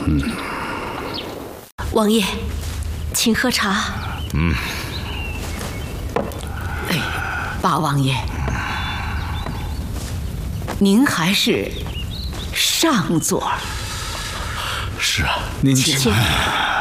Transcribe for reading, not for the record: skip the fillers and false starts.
王爷，请喝茶。 哎，八王爷，您还是上座。 是啊，您请。